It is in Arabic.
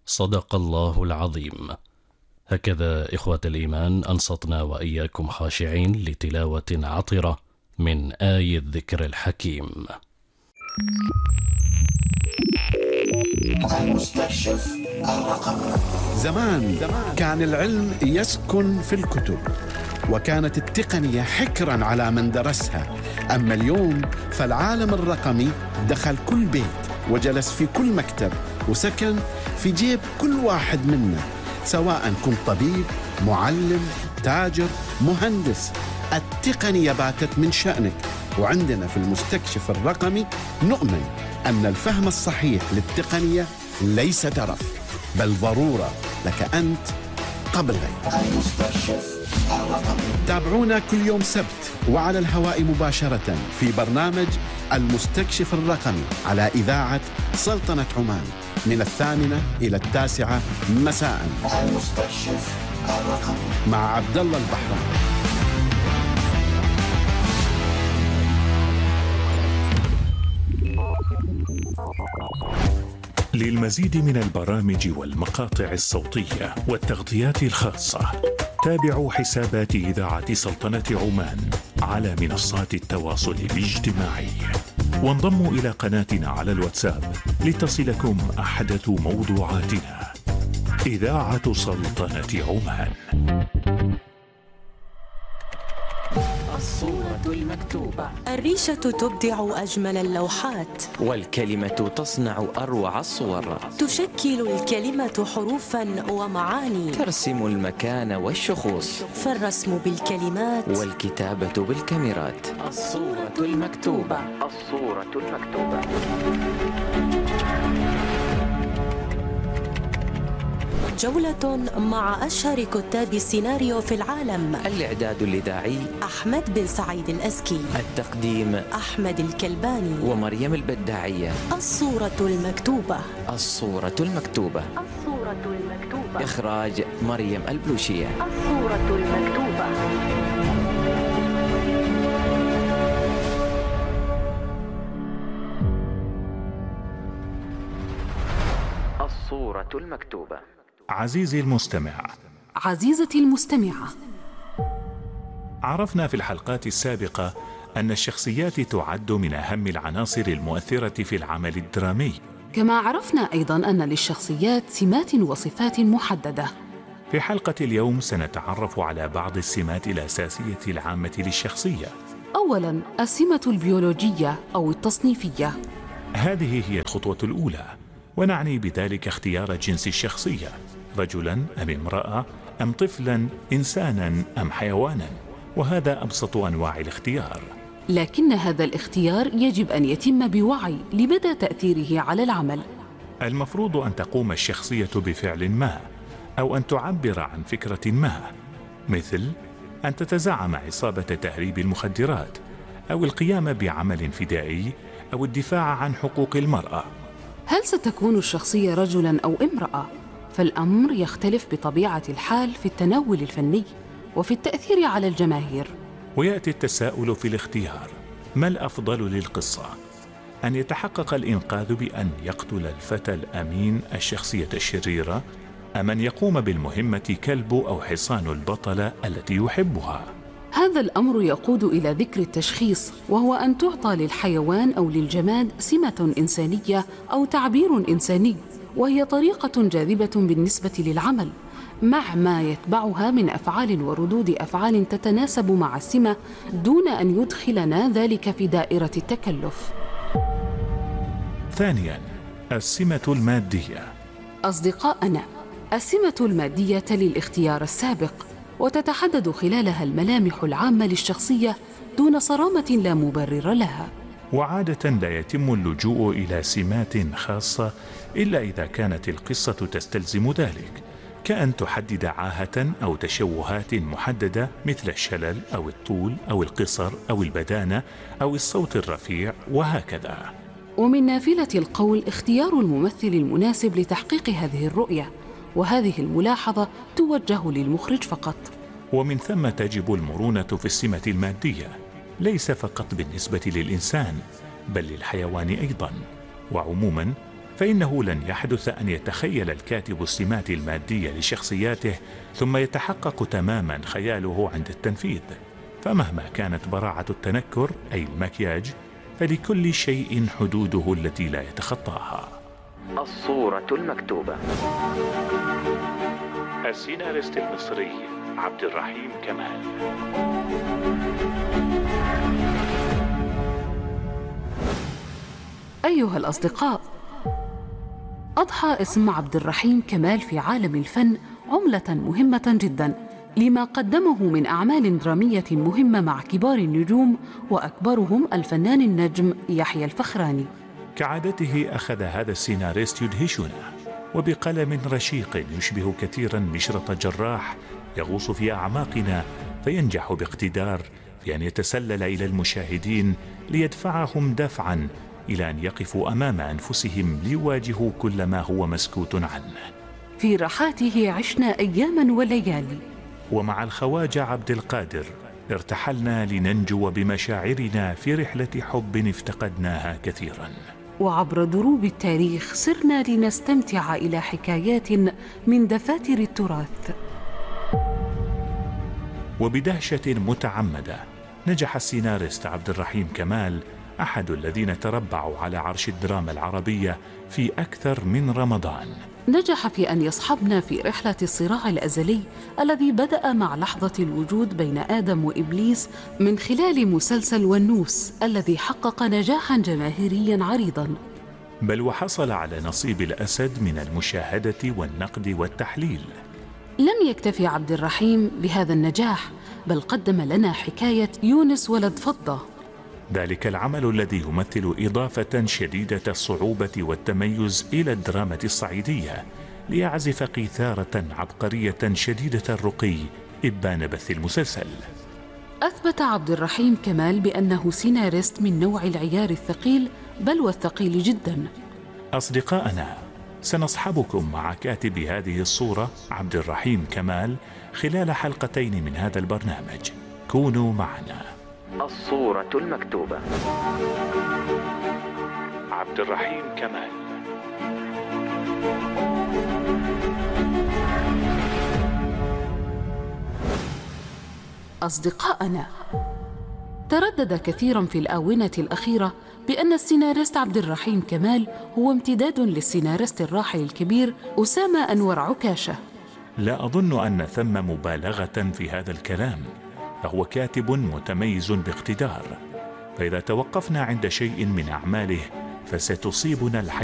صدق الله العظيم. هكذا إخوة الإيمان أنصتنا وإياكم خاشعين لتلاوة عطرة من آي الذكر الحكيم. المستكشف الرقمي. زمان كان العلم يسكن في الكتب، وكانت التقنية حكرا على من درسها. أما اليوم فالعالم الرقمي دخل كل بيت وجلس في كل مكتب وسكن في جيب كل واحد منا، سواء كنت طبيب، معلم، تاجر، مهندس. التقنية باتت من شأنك، وعندنا في المستكشف الرقمي نؤمن أن الفهم الصحيح للتقنية ليس ترف، بل ضرورة لك أنت قبل غيرك. المستكشف الرقمي. تابعونا كل يوم سبت وعلى الهواء مباشرة في برنامج المستكشف الرقمي على إذاعة سلطنة عمان من 8 إلى 9 مساء. المستكشف الرقمي مع عبد الله البحراني. للمزيد من البرامج والمقاطع الصوتية والتغطيات الخاصة تابعوا حسابات إذاعة سلطنة عمان على منصات التواصل الاجتماعي، وانضموا إلى قناتنا على الواتساب لتصلكم أحدث موضوعاتنا. إذاعة سلطنة عمان. الصورة المكتوبة. الريشة تبدع أجمل اللوحات، والكلمة تصنع أروع الصور. تشكل الكلمة حروفا ومعاني، ترسم المكان والشخوص، فالرسم بالكلمات والكتابة بالكاميرات. الصورة المكتوبة. الصورة المكتوبة. جولة مع أشهر كتاب السيناريو في العالم. الإعداد الإذاعي أحمد بن سعيد الأزكي. التقديم أحمد الكلباني ومريم البداعية. الصورة المكتوبة. الصورة المكتوبة. الصورة المكتوبة. إخراج مريم البلوشية. الصورة المكتوبة. الصورة المكتوبة. عزيزي المستمع، عزيزتي المستمعة، عرفنا في الحلقات السابقة أن الشخصيات تعد من أهم العناصر المؤثرة في العمل الدرامي، كما عرفنا أيضا أن للشخصيات سمات وصفات محددة. في حلقة اليوم سنتعرف على بعض السمات الأساسية العامة للشخصية. أولا، السمة البيولوجية أو التصنيفية. هذه هي الخطوة الأولى، ونعني بذلك اختيار جنس الشخصية، رجلا أم امرأة أم طفلا، إنسانا أم حيوانا، وهذا أبسط أنواع الاختيار. لكن هذا الاختيار يجب أن يتم بوعي لمدى تأثيره على العمل. المفروض أن تقوم الشخصية بفعل ما، أو أن تعبر عن فكرة ما، مثل أن تتزعم عصابة تهريب المخدرات، أو القيام بعمل فدائي، أو الدفاع عن حقوق المرأة. هل ستكون الشخصية رجلا أو امرأة؟ فالأمر يختلف بطبيعة الحال في التناول الفني وفي التأثير على الجماهير. ويأتي التساؤل في الاختيار: ما الأفضل للقصة؟ أن يتحقق الإنقاذ بأن يقتل الفتى الأمين الشخصية الشريرة، أم أن يقوم بالمهمة كلب أو حصان البطلة التي يحبها؟ هذا الأمر يقود إلى ذكر التشخيص، وهو أن تعطى للحيوان أو للجماد سمة إنسانية أو تعبير إنساني، وهي طريقة جاذبة بالنسبة للعمل، مع ما يتبعها من أفعال وردود أفعال تتناسب مع السمة، دون أن يدخلنا ذلك في دائرة التكلف. ثانياً، السمة المادية. أصدقائنا، السمة المادية للاختيار السابق، وتتحدد خلالها الملامح العامة للشخصية دون صرامة لا مبرر لها. وعادة لا يتم اللجوء إلى سمات خاصة إلا إذا كانت القصة تستلزم ذلك، كأن تحدد عاهة أو تشوهات محددة مثل الشلل أو الطول أو القصر أو البدانة أو الصوت الرفيع وهكذا. ومن نافلة القول اختيار الممثل المناسب لتحقيق هذه الرؤية، وهذه الملاحظة توجه للمخرج فقط. ومن ثم تجب المرونة في السمة المادية، ليس فقط بالنسبة للإنسان بل للحيوان أيضا. وعموما فإنه لن يحدث أن يتخيل الكاتب السمات المادية لشخصياته ثم يتحقق تماما خياله عند التنفيذ. فمهما كانت براعة التنكر أي المكياج، فلكل شيء حدوده التي لا يتخطاها. الصورة المكتوبة. السيناريست المصري عبد الرحيم كمال. أيها الأصدقاء، أضحى اسم عبد الرحيم كمال في عالم الفن عملة مهمة جدا لما قدمه من أعمال درامية مهمة مع كبار النجوم وأكبرهم الفنان النجم يحيى الفخراني. كعادته أخذ هذا السيناريست يدهشنا، وبقلم رشيق يشبه كثيرا مشرط جراح يغوص في أعماقنا، فينجح باقتدار في أن يتسلل إلى المشاهدين ليدفعهم دفعا إلى أن يقفوا أمام أنفسهم ليواجهوا كل ما هو مسكوت عنه. في رحاته عشنا أياما وليالي، ومع الخواجة عبد القادر ارتحلنا لننجو بمشاعرنا في رحلة حب افتقدناها كثيرا. وعبر دروب التاريخ سرنا لنستمتع إلى حكايات من دفاتر التراث. وبدهشة متعمدة نجح السيناريست عبد الرحيم كمال، أحد الذين تربعوا على عرش الدراما العربية في أكثر من رمضان، نجح في أن يصحبنا في رحلة الصراع الأزلي الذي بدأ مع لحظة الوجود بين آدم وإبليس من خلال مسلسل ونوس الذي حقق نجاحا جماهيريا عريضا، بل وحصل على نصيب الأسد من المشاهدة والنقد والتحليل. لم يكتفي عبد الرحيم بهذا النجاح، بل قدم لنا حكاية يونس ولد فضة، ذلك العمل الذي يمثل إضافة شديدة الصعوبة والتميز إلى الدراما الصعيدية، ليعزف قيثارة عبقرية شديدة الرقي إبان بث المسلسل. أثبت عبد الرحيم كمال بأنه سيناريست من نوع العيار الثقيل، بل والثقيل جدا. أصدقائنا، سنصحبكم مع كاتب هذه الصورة عبد الرحيم كمال خلال حلقتين من هذا البرنامج. كونوا معنا. الصورة المكتوبة. عبد الرحيم كمال. أصدقائنا، تردد كثيرا في الآونة الأخيرة بأن السيناريست عبد الرحيم كمال هو امتداد للسيناريست الراحل الكبير أسامة أنور عكاشة. لا أظن أن ثم مبالغة في هذا الكلام، فهو كاتب متميز باقتدار، فإذا توقفنا عند شيء من أعماله فستصيبنا الحياة